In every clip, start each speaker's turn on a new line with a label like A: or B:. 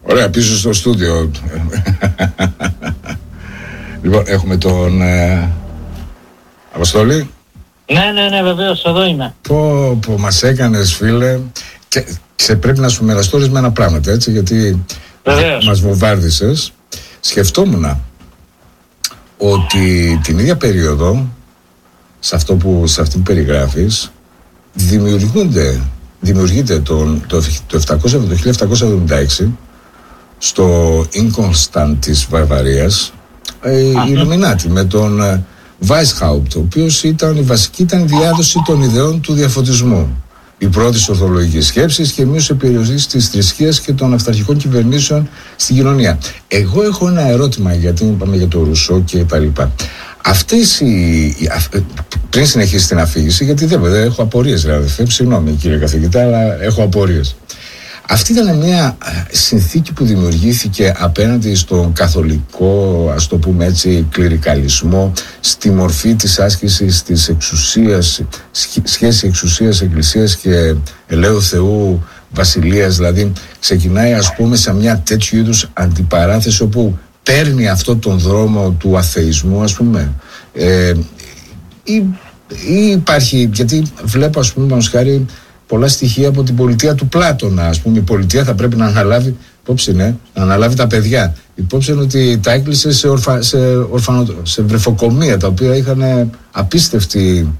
A: Ωραία, πίσω στο στούντιο. Λοιπόν, έχουμε τον Αποστόλη.
B: Ναι, βεβαίως, εδώ είμαι.
A: Πω, μας έκανες, φίλε. Και πρέπει να σου μοιραστώ ορισμένα πράγματα, έτσι, γιατί μας βομβάρδισες. Σκεφτόμουν ότι την ίδια περίοδο, σε αυτή που περιγράφεις, δημιουργείται το 1776 στο Ίνκονσταντ της Βαρβαρίας η Ιλουμινάτη με τον Weishaupt, ο οποίος η βασική ήταν διάδοση των ιδεών του διαφωτισμού, η πρώτη ορθολογική σκέψη και μείωση περιοριστής της θρησκείας και των αυταρχικών κυβερνήσεων στην κοινωνία. Εγώ έχω ένα ερώτημα, γιατί είπαμε για το Ρουσό και τα λοιπά. Πριν συνεχίσει την αφήγηση, γιατί δεν έχω απορίες, δηλαδή. Συγγνώμη, κύριε καθηγητά, αλλά έχω απορίες. Αυτή ήταν μια συνθήκη που δημιουργήθηκε απέναντι στον καθολικό, ας το πούμε έτσι, κληρικαλισμό, στη μορφή της άσκησης της εξουσίας, σχέση εξουσίας, εκκλησίας και ελαίου Θεού, βασιλείας. Δηλαδή ξεκινάει, ας πούμε, σε μια τέτοιου είδους αντιπαράθεση όπου παίρνει αυτό τον δρόμο του αθεϊσμού, ας πούμε, ή υπάρχει, γιατί βλέπω, ας πούμε, πάνω χάρη, πολλά στοιχεία από την πολιτεία του Πλάτωνα. Ας πούμε, η πολιτεία θα πρέπει να αναλάβει, να αναλάβει τα παιδιά. Υπόψη είναι ότι τα έκλεισε σε βρεφοκομεία, τα οποία είχαν απίστευτη,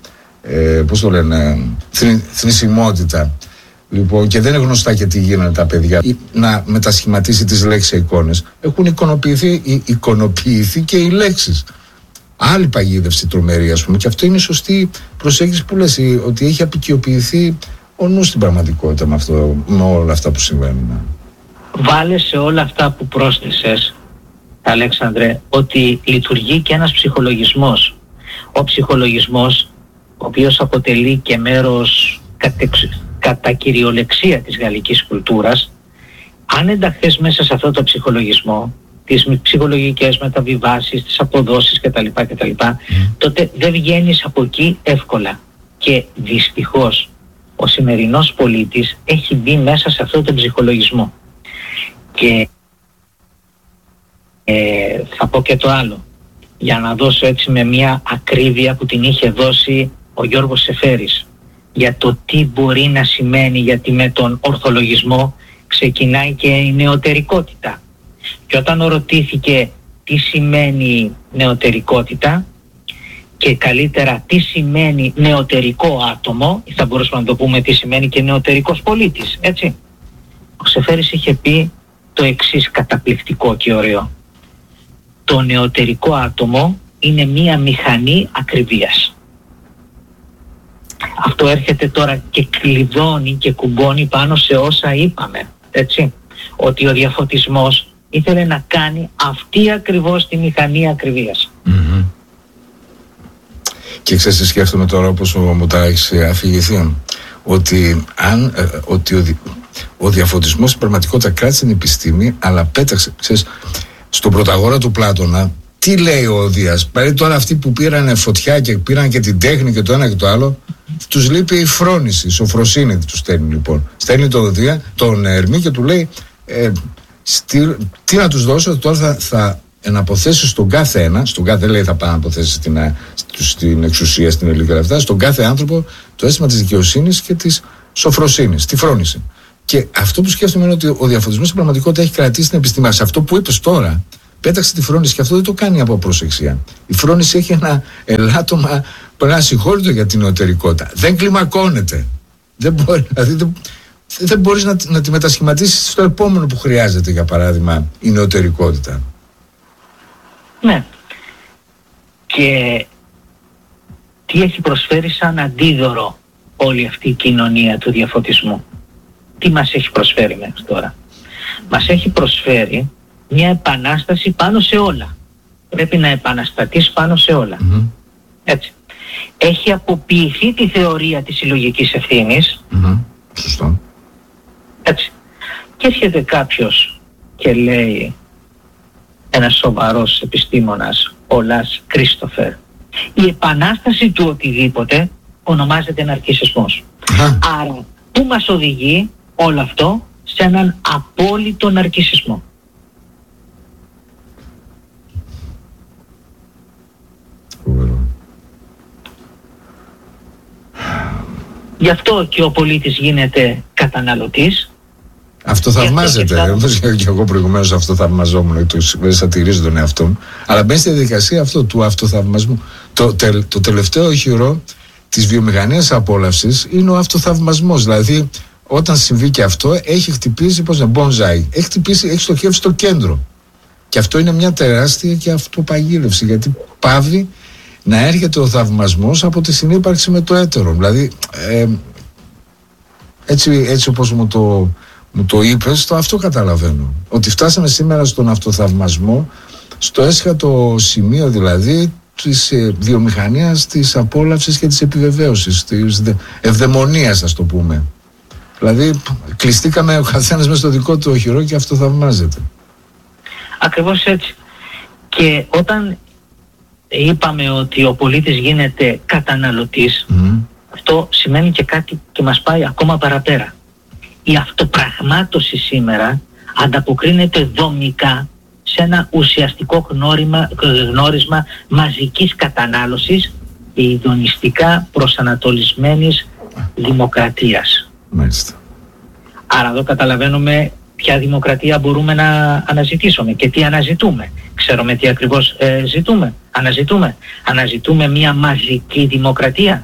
A: θνησιμότητα. Λοιπόν, και δεν είναι γνωστά και τι γίνανε τα παιδιά. Να μετασχηματίσει τις λέξεις σε εικόνες. Έχουν εικονοποιηθεί και οι λέξεις. Άλλη παγίδευση τρομερή, ας πούμε. Και αυτό είναι η σωστή προσέγγιση που λες, ότι έχει απικιοποιηθεί ο νους στην πραγματικότητα με όλα αυτά που συμβαίνουν.
B: Βάλε σε όλα αυτά που πρόσθεσες, Αλέξανδρε, ότι λειτουργεί και ένας ψυχολογισμός. Ο ψυχολογισμός, ο οποίος αποτελεί και μέρος κατά κυριολεξία της γαλλικής κουλτούρας, αν ενταχθείς μέσα σε αυτό το ψυχολογισμό, τις ψυχολογικές μεταβιβάσεις, τις αποδόσεις κτλ. Τότε δεν βγαίνεις από εκεί εύκολα. Και δυστυχώς ο σημερινός πολίτης έχει μπει μέσα σε αυτό τον ψυχολογισμό. Και θα πω και το άλλο, για να δώσω έτσι με μια ακρίβεια που την είχε δώσει ο Γιώργος Σεφέρης, για το τι μπορεί να σημαίνει, γιατί με τον ορθολογισμό ξεκινάει και η νεωτερικότητα. Και όταν ρωτήθηκε τι σημαίνει νεωτερικότητα και καλύτερα τι σημαίνει νεωτερικό άτομο, θα μπορούσαμε να το πούμε τι σημαίνει και νεωτερικός πολίτης, έτσι. Ο Σεφέρης είχε πει το εξής καταπληκτικό και ωραίο. Το νεωτερικό άτομο είναι μία μηχανή ακριβίας. Αυτό έρχεται τώρα και κλειδώνει και κουμπώνει πάνω σε όσα είπαμε, έτσι. Ότι ο διαφωτισμός ήθελε να κάνει αυτή ακριβώς τη μηχανή ακριβίας.
A: Mm-hmm. Και ξέρεις τι σκέφτομαι τώρα, όπως μου τα έχεις αφηγηθεί, ότι ο διαφωτισμός στην πραγματικότητα κράτησε την επιστήμη, αλλά πέταξε, ξέρεις, στον πρωταγόρα του Πλάτωνα, τι λέει ο Δίας, δηλαδή τώρα αυτοί που πήραν φωτιά και πήραν και την τέχνη και το ένα και το άλλο, τους λείπει η φρόνηση, η σοφροσύνη τους στέλνει λοιπόν. Στέλνει τον Δία, τον Ερμή και του λέει, τι να τους δώσω, τώρα θα εναποθέσει στον κάθε ένα, στον κάθε λέει θα πάει να αποθέσει στην εξουσία, στην ελληνική αυτά, στον κάθε άνθρωπο το αίσθημα της δικαιοσύνης και της σοφροσύνης, τη φρόνηση. Και αυτό που σκέφτομαι είναι ότι ο διαφωτισμός στην πραγματικότητα έχει κρατήσει την επιστήμη. Σε αυτό που είπες τώρα, πέταξε τη φρόνηση και αυτό δεν το κάνει από προσεξία. Η φρόνηση έχει ένα ελάττωμα ασυγχώρητο για την νεωτερικότητα. Δεν κλιμακώνεται. Δεν μπορείς να τη μετασχηματίσεις στο επόμενο που χρειάζεται, για παράδειγμα, η νεωτερικότητα.
B: Ναι. Και τι έχει προσφέρει σαν αντίδωρο όλη αυτή η κοινωνία του διαφωτισμού? Τι μας έχει προσφέρει μέχρι τώρα? Μας έχει προσφέρει μια επανάσταση πάνω σε όλα. Πρέπει να επαναστατείς πάνω σε όλα. Mm-hmm. Έτσι. Έχει αποποιηθεί τη θεωρία της συλλογικής ευθύνης.
A: Mm-hmm. Σωστό.
B: Έτσι. Και έρχεται κάποιος και λέει, ένας σοβαρός επιστήμονας, ο Λας Κρίστοφερ, η επανάσταση του οτιδήποτε ονομάζεται ναρκισσισμός. Άρα, πού μας οδηγεί όλο αυτό? σε έναν απόλυτο ναρκισσισμό. Γι' αυτό και ο πολίτης γίνεται καταναλωτής.
A: Αυτοθαυμάζεται. Και εγώ προηγουμένως αυτοθαυμαζόμουν, σατηρίζω τον εαυτό μου. Αλλά μπαίνει στη διαδικασία αυτό του αυτοθαυμασμού. Το τελευταίο οχυρό της βιομηχανίας απόλαυσης είναι ο αυτοθαυμασμός. Δηλαδή, όταν συμβεί και αυτό, έχει χτυπήσει, μπονζάι. Έχει στοχεύσει στο κέντρο. Και αυτό είναι μια τεράστια και αυτοπαγίλευση. Γιατί πάβει να έρχεται ο θαυμασμός από τη συνύπαρξη με το έτερο. Δηλαδή, έτσι όπως μου το είπες, αυτό καταλαβαίνω. Ότι φτάσαμε σήμερα στον αυτοθαυμασμό, στο έσχατο σημείο δηλαδή της βιομηχανίας, της απόλαυσης και της επιβεβαίωσης, της ευδαιμονίας, ας το πούμε. Δηλαδή, κλειστήκαμε ο καθένας μες στο δικό του οχυρό και αυτοθαυμάζεται.
B: Ακριβώς έτσι. Και όταν είπαμε ότι ο πολίτης γίνεται καταναλωτής, αυτό σημαίνει και κάτι και μας πάει ακόμα παραπέρα. Η αυτοπραγμάτωση σήμερα ανταποκρίνεται δομικά σε ένα ουσιαστικό γνώρισμα μαζικής κατανάλωσης και ειδονιστικά προσανατολισμένης δημοκρατίας.
A: Μάλιστα.
B: Άρα εδώ καταλαβαίνουμε ποια δημοκρατία μπορούμε να αναζητήσουμε και τι αναζητούμε. Ξέρουμε τι ακριβώς αναζητούμε μια μαζική δημοκρατία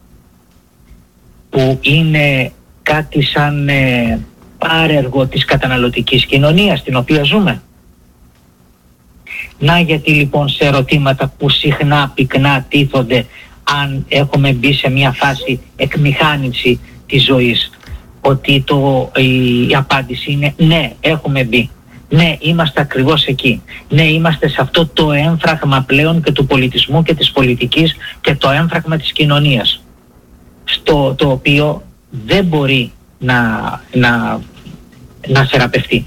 B: που είναι κάτι σαν πάρεργο της καταναλωτικής κοινωνίας στην οποία ζούμε. Να γιατί λοιπόν σε ερωτήματα που συχνά πυκνά τίθονται αν έχουμε μπει σε μια φάση εκμηχάνηση της ζωής, ότι η απάντηση είναι ναι, έχουμε μπει. Ναι, είμαστε ακριβώς εκεί. Ναι, είμαστε σε αυτό το έμφραγμα πλέον και του πολιτισμού και της πολιτικής και το έμφραγμα της κοινωνίας, το οποίο δεν μπορεί να θεραπευτεί.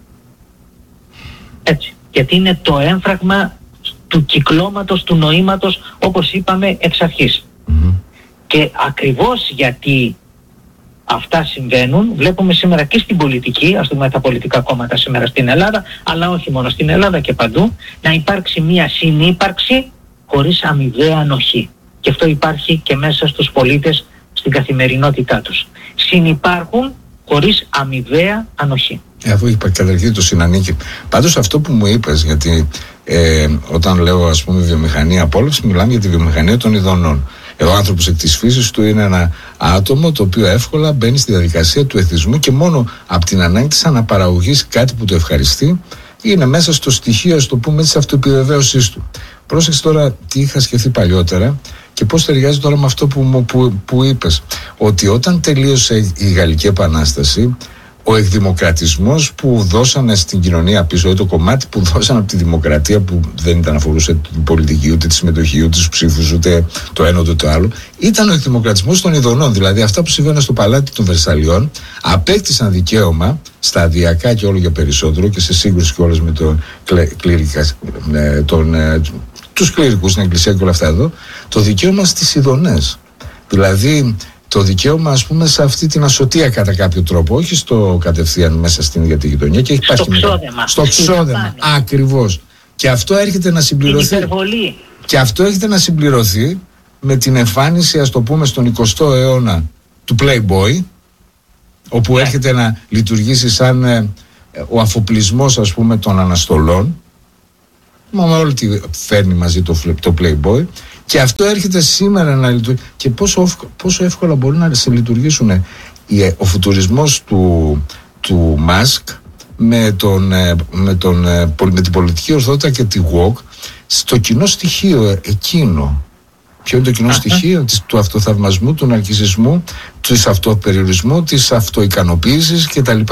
B: Έτσι. Γιατί είναι το έμφραγμα του κυκλώματος, του νοήματος, όπως είπαμε εξ αρχής. Και ακριβώς γιατί αυτά συμβαίνουν, βλέπουμε σήμερα και στην πολιτική, ας δούμε τα πολιτικά κόμματα σήμερα στην Ελλάδα, αλλά όχι μόνο στην Ελλάδα και παντού, να υπάρξει μια συνύπαρξη χωρίς αμοιβαία ανοχή. Και αυτό υπάρχει και μέσα στους πολίτες στην καθημερινότητά τους. Συνυπάρχουν χωρίς αμοιβαία ανοχή.
A: Αφού είπα καταρχήν το συνανίκη. Πάντως αυτό που μου είπες, γιατί όταν λέω ας πούμε βιομηχανία απόλαυση, μιλάμε για τη βιομηχανία των ειδονών. Ο άνθρωπος εκ της φύσης του είναι ένα άτομο το οποίο εύκολα μπαίνει στη διαδικασία του εθισμού και μόνο από την ανάγκη της αναπαραγωγής κάτι που το ευχαριστεί είναι μέσα στο στοιχείο, ας το πούμε, της αυτοεπιβεβαίωσής του. Πρόσεξε τώρα τι είχα σκεφτεί παλιότερα και πώς ταιριάζει τώρα με αυτό που είπες. Ότι όταν τελείωσε η Γαλλική Επανάσταση, ο εκδημοκρατισμός που δώσανε στην κοινωνία πίσω, το κομμάτι που δώσανε από τη δημοκρατία, που δεν αφορούσε την πολιτική, ούτε τη συμμετοχή, ούτε τους ψήφους, ούτε το ένα ούτε το άλλο, ήταν ο εκδημοκρατισμός των ειδονών. Δηλαδή αυτά που συμβαίνουν στο παλάτι των Βερσαλιών απέκτησαν δικαίωμα σταδιακά και όλο για περισσότερο και σε σύγκρουση κιόλας με τους κληρικούς στην Εκκλησία και όλα αυτά εδώ, το δικαίωμα στις ειδονές. Δηλαδή το δικαίωμα, ας πούμε, σε αυτή την ασωτεία κατά κάποιο τρόπο, όχι στο κατευθείαν μέσα στην ίδια τη γειτονιά. Και στο ξόδεμα. Ακριβώς. Και αυτό έρχεται να συμπληρωθεί. Και αυτό έρχεται να συμπληρωθεί με την εμφάνιση, ας το πούμε, στον 20ο αιώνα του Playboy, όπου έρχεται να λειτουργήσει σαν ο αφοπλισμός, ας πούμε, των αναστολών. Με όλη τη φέρνει μαζί το Playboy. Και αυτό έρχεται σήμερα να λειτουργήσει. Και πόσο εύκολα μπορεί να σε λειτουργήσουν ο φουτουρισμός του Μάσκ με την πολιτική ορθότητα και τη WOK στο κοινό στοιχείο εκείνο. Ποιο είναι το κοινό στοιχείο του αυτοθαυμασμού, του ναρκισσισμού, του αυτοπεριορισμού, της αυτοικανοποίησης κτλ.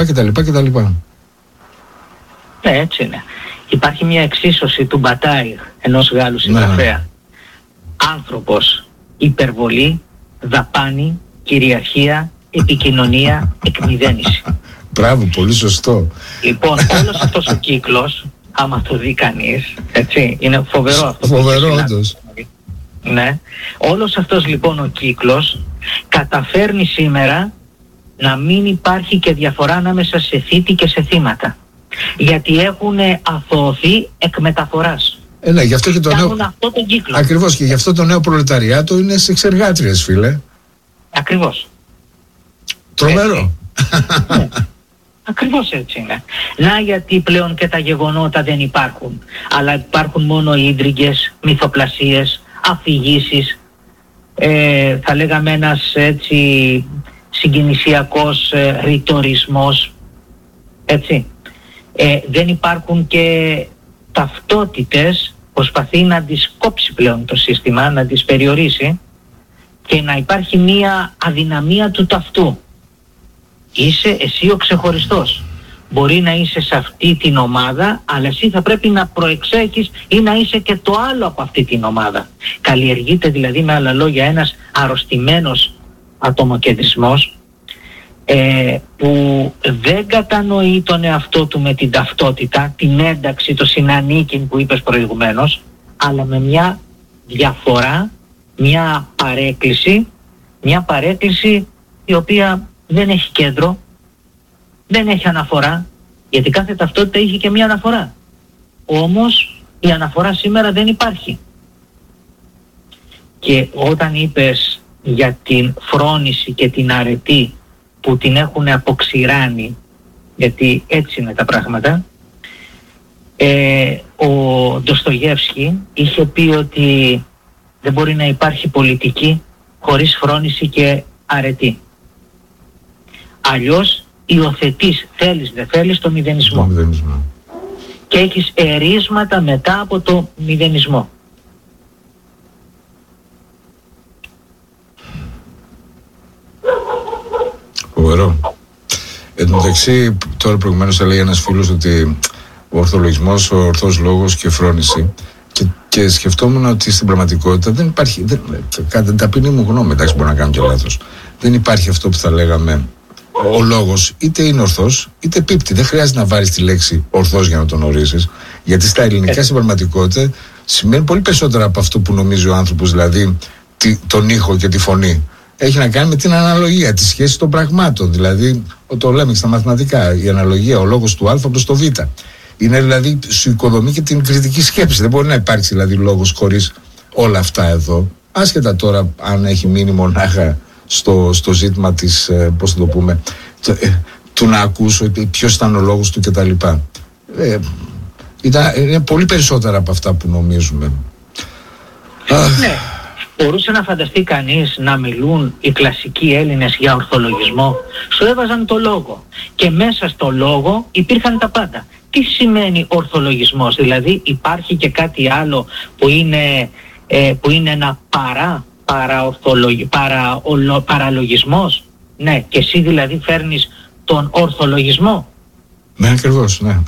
B: Έτσι είναι. Υπάρχει μια εξίσωση του Μπατάι, ενός Γάλλου συγγραφέα. Άνθρωπος, υπερβολή, δαπάνη, κυριαρχία, επικοινωνία, εκμηδένιση.
A: Μπράβο, πολύ σωστό.
B: Λοιπόν, όλος αυτός ο κύκλος, άμα το δει κανείς, έτσι, είναι φοβερό αυτό.
A: Φοβερό, όντως.
B: Ναι. Όλος αυτός λοιπόν ο κύκλος καταφέρνει σήμερα να μην υπάρχει και διαφορά ανάμεσα σε θήτη και σε θύματα. Γιατί έχουν αθωωωθεί εκ μεταφοράς.
A: Ναι, γι' αυτό και το νέο...
B: αυτό τον κύκλο.
A: Ακριβώς, και γι' αυτό το νέο προλεταριάτο είναι σε εξεργάτριες, φίλε.
B: Ακριβώς.
A: Τρομερό.
B: Ναι. Ακριβώς έτσι είναι. Να γιατί πλέον και τα γεγονότα δεν υπάρχουν, αλλά υπάρχουν μόνο ίντριγκες, μυθοπλασίες, αφηγήσεις, θα λέγαμε ένας έτσι συγκινησιακός ρητορισμός, έτσι. Δεν υπάρχουν και ταυτότητες, προσπαθεί να τις κόψει πλέον το σύστημα, να τις περιορίσει και να υπάρχει μία αδυναμία του ταυτού. Είσαι εσύ ο ξεχωριστός. Μπορεί να είσαι σε αυτή την ομάδα, αλλά εσύ θα πρέπει να προεξέχεις ή να είσαι και το άλλο από αυτή την ομάδα. Καλλιεργείται δηλαδή, με άλλα λόγια, ένας αρρωστημένος ατομοκεντρισμός που δεν κατανοεί τον εαυτό του με την ταυτότητα, την ένταξη, το συνανίκην που είπες προηγουμένως, αλλά με μια διαφορά, μια παρέκκληση η οποία δεν έχει κέντρο, δεν έχει αναφορά, γιατί κάθε ταυτότητα είχε και μια αναφορά. Όμως η αναφορά σήμερα δεν υπάρχει. Και όταν είπες για την φρόνηση και την αρετή που την έχουν αποξηράνει, γιατί έτσι είναι τα πράγματα, ο Ντοστογεύσκι είχε πει ότι δεν μπορεί να υπάρχει πολιτική χωρίς φρόνηση και αρετή. Αλλιώς υιοθετείς, θέλεις δεν θέλεις, το μηδενισμό. Και έχεις ερίσματα μετά από το μηδενισμό.
A: Φοβερό. Εν τω μεταξύ, τώρα προηγουμένως έλεγε ένας φίλος ότι ο ορθολογισμός, ο ορθός λόγος και φρόνηση, και σκεφτόμουν ότι στην πραγματικότητα δεν υπάρχει, κατά την ταπεινή μου γνώμη, εντάξει, μπορώ να κάνω και λάθος, δεν υπάρχει αυτό που θα λέγαμε ο λόγος, είτε είναι ορθός είτε πίπτει. Δεν χρειάζεται να βάλεις τη λέξη ορθός για να τον ορίσεις, γιατί στα ελληνικά στην πραγματικότητα σημαίνει πολύ περισσότερα από αυτό που νομίζει ο άνθρωπος, δηλαδή τον ήχο και τη φωνή. Έχει να κάνει με την αναλογία, τη σχέση των πραγμάτων. Δηλαδή, το λέμε και στα μαθηματικά, η αναλογία, ο λόγος του α προς το β. Είναι δηλαδή, σου οικοδομεί και την κριτική σκέψη. Δεν μπορεί να υπάρξει δηλαδή λόγος χωρίς όλα αυτά εδώ. Άσχετα τώρα αν έχει μείνει μονάχα στο ζήτημα της, πώς θα το πούμε, του να ακούσω ποιος ήταν ο λόγος του κτλ. Είναι πολύ περισσότερα από αυτά που νομίζουμε.
B: Ναι. Μπορούσε να φανταστεί κανείς να μιλούν οι κλασικοί Έλληνες για ορθολογισμό? Σου έβαζαν το λόγο και μέσα στο λόγο υπήρχαν τα πάντα. Τι σημαίνει ορθολογισμός? Δηλαδή υπάρχει και κάτι άλλο που είναι ένα παραλογισμός? Ναι, και εσύ δηλαδή φέρνεις τον ορθολογισμό.
A: Ναι, ακριβώς, ναι.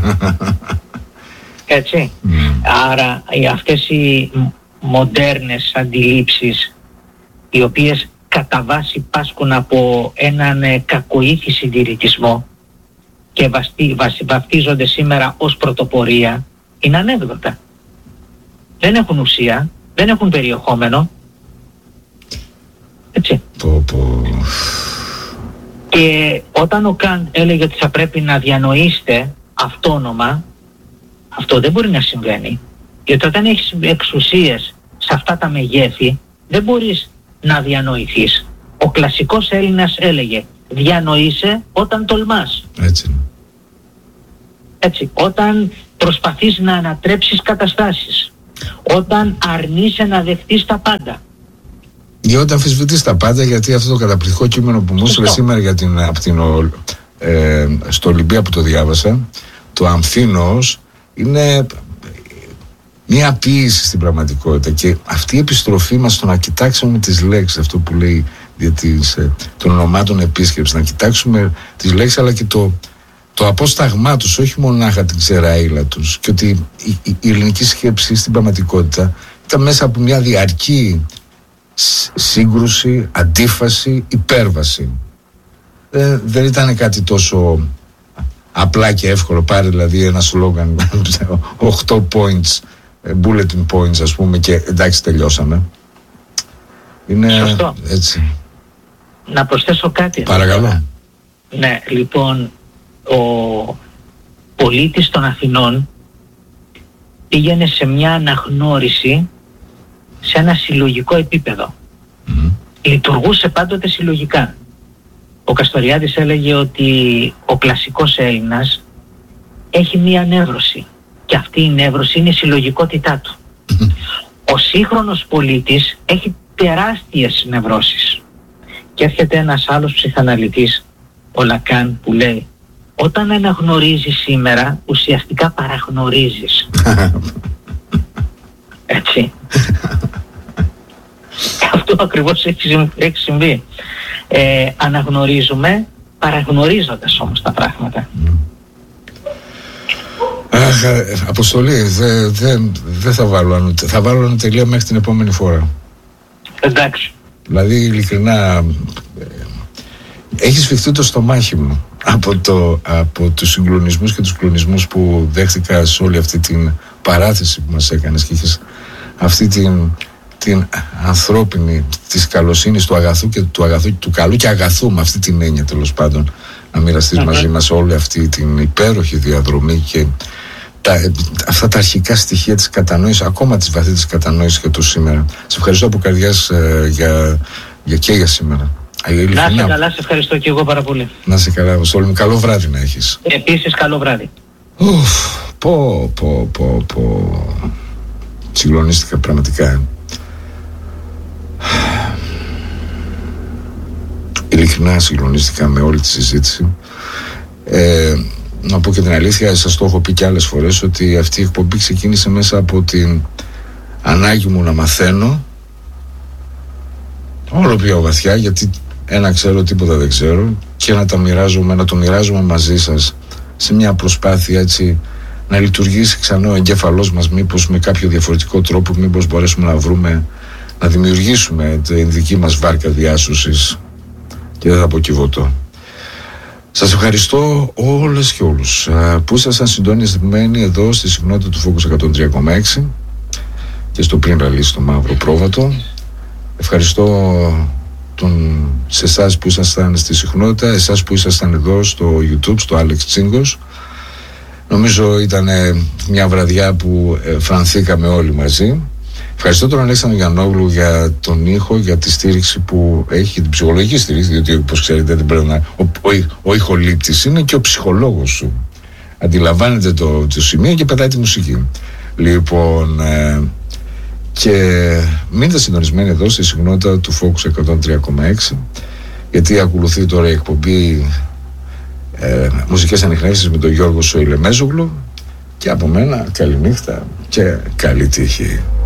B: Έτσι. Άρα αυτές οι μοντέρνες αντιλήψεις, οι οποίες κατά βάση πάσχουν από έναν κακοήθη συντηρητισμό και βαφτίζονται σήμερα ως πρωτοπορία, είναι ανέκδοτα. Δεν έχουν ουσία, δεν έχουν περιεχόμενο. Έτσι. Και όταν ο Καντ έλεγε ότι θα πρέπει να διανοείστε αυτόνομα, αυτό δεν μπορεί να συμβαίνει. Γιατί όταν έχεις εξουσίες σε αυτά τα μεγέθη, δεν μπορείς να διανοηθείς. Ο κλασικός Έλληνας έλεγε, διανοείσαι όταν τολμάς. Έτσι. Όταν προσπαθείς να ανατρέψεις καταστάσεις. Όταν αρνείσαι να δεχτείς τα πάντα.
A: Ή όταν αμφισβητείς τα πάντα, γιατί αυτό το καταπληκτικό κείμενο που μου έστειλε σήμερα στο Ολυμπία που το διάβασα, το Αμφίνος, είναι μια ποίηση στην πραγματικότητα, και αυτή η επιστροφή μας στο να κοιτάξουμε τις λέξεις, αυτό που λέει των ονομάτων επίσκεψη, να κοιτάξουμε τις λέξεις αλλά και το απόσταγμά τους, όχι μονάχα την ξεραΐλα τους, και ότι η ελληνική σκέψη στην πραγματικότητα ήταν μέσα από μια διαρκή σύγκρουση, αντίφαση, υπέρβαση. Δεν ήταν κάτι τόσο απλά και εύκολο. Πάρε δηλαδή ένα σλόγγαν 8 points, bulletin points ας πούμε, και εντάξει τελειώσαμε. Είναι
B: σωστό.
A: Έτσι.
B: να προσθέσω κάτι.
A: Παρακαλώ.
B: Ναι, λοιπόν, ο πολίτης των Αθηνών πήγαινε σε μια αναγνώριση σε ένα συλλογικό επίπεδο. Λειτουργούσε πάντοτε συλλογικά. Ο Καστοριάδης έλεγε ότι ο κλασικός Έλληνας έχει μία νεύρωση και αυτή η νεύρωση είναι η συλλογικότητά του. Ο σύγχρονος πολίτης έχει τεράστιες νευρώσεις. Και έρχεται ένας άλλος ψυχαναλυτής, ο Λακάν, που λέει: όταν αναγνωρίζεις σήμερα, ουσιαστικά παραγνωρίζεις. Έτσι. Αυτό ακριβώς έχει συμβεί. Αναγνωρίζουμε παραγνωρίζοντας όμως τα πράγματα.
A: Αχ, Αποστολή, δεν θα βάλω. Θα βάλω ένα τελεία μέχρι την επόμενη φορά.
B: Εντάξει.
A: Δηλαδή, ειλικρινά, έχει σφιχτεί το στομάχι μου από τους συγκλονισμούς και τους κλονισμούς που δέχτηκα σε όλη αυτή την παράθεση που μας έκανες, και είχες αυτή την ανθρώπινη της καλοσύνης, του αγαθού και του καλού και αγαθού, με αυτή την έννοια τέλος πάντων, να μοιραστείς μαζί μας όλη αυτή την υπέροχη διαδρομή και αυτά τα αρχικά στοιχεία της κατανόησης, ακόμα της βαθύτερης κατανόησης για το σήμερα. Σε ευχαριστώ από καρδιάς για σήμερα.
B: Να είσαι καλά, σε ευχαριστώ και εγώ πάρα πολύ.
A: Να είσαι καλά, Αποστόλη μου. Καλό βράδυ να έχεις.
B: Επίσης, καλό βράδυ.
A: Συγκλονίστηκα πραγματικά. Ειλικρινά συγκλονίστηκα με όλη τη συζήτηση. Να πω και την αλήθεια, σας το έχω πει και άλλες φορές, ότι αυτή η εκπομπή ξεκίνησε μέσα από την ανάγκη μου να μαθαίνω όλο πιο βαθιά, γιατί ένα ξέρω, τίποτα δεν ξέρω, και να το μοιράζομαι μαζί σας σε μια προσπάθεια έτσι να λειτουργήσει ξανά ο εγκέφαλός μας, μήπως με κάποιο διαφορετικό τρόπο, μήπως μπορέσουμε να δημιουργήσουμε την δική μας βάρκα διάσωσης, και δεν θα πω κυβωτό. Σας ευχαριστώ όλες και όλους που ήσασταν συντονισμένοι εδώ στη συχνότητα του Focus 103,6 και στο πριν ραλί στο Μαύρο Πρόβατο. Ευχαριστώ σε εσάς που ήσασταν στη συχνότητα, εσάς που ήσασταν εδώ στο YouTube, στο Άλεξ Τσίγκος. Νομίζω ήταν μια βραδιά που φρανθήκαμε όλοι μαζί. Ευχαριστώ τον Αλέξανδρο Γιαννόγλου για τον ήχο, για τη στήριξη που έχει, την ψυχολογική στήριξη, διότι όπως ξέρετε δεν πρέπει να... Ο ηχολήπτης είναι και ο ψυχολόγος σου. Αντιλαμβάνεται το σημείο και πετάει τη μουσική. Λοιπόν, και μείνετε συντονισμένοι εδώ στη συχνότητα του Focus 103,6, γιατί ακολουθεί τώρα η εκπομπή Μουσικές Ανιχνεύσεις με τον Γιώργο Σοηλεμέζογλου, και από μένα καληνύχτα και καλή τύχη.